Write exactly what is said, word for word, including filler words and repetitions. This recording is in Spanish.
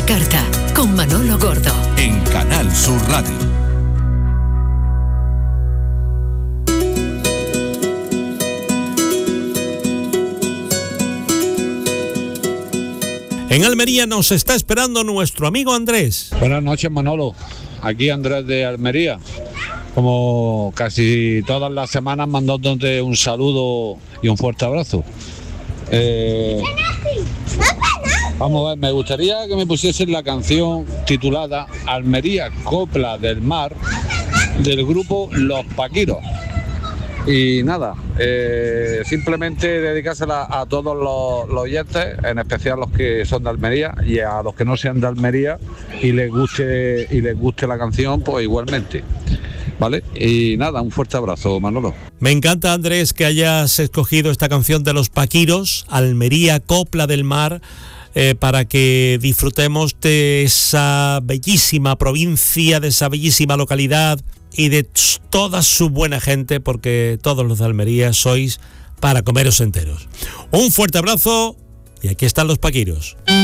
la carta, con Manolo Gordo. En Canal Sur Radio. En Almería nos está esperando nuestro amigo Andrés. Buenas noches, Manolo. Aquí Andrés de Almería. Como casi todas las semanas, mandándote un saludo y un fuerte abrazo. Eh, vamos a ver, me gustaría que me pusiesen la canción titulada Almería, Copla del Mar, del grupo Los Paquiros. Y nada, eh, simplemente dedicársela a todos los, los oyentes, en especial los que son de Almería, y a los que no sean de Almería y les guste y les guste la canción, pues igualmente. ¿Vale? Y nada, un fuerte abrazo, Manolo. Me encanta, Andrés, que hayas escogido esta canción de Los Paquiros, Almería, Copla del Mar, eh, para que disfrutemos de esa bellísima provincia, de esa bellísima localidad y de toda su buena gente, porque todos los de Almería sois para comeros enteros. Un fuerte abrazo y aquí están Los Paquiros.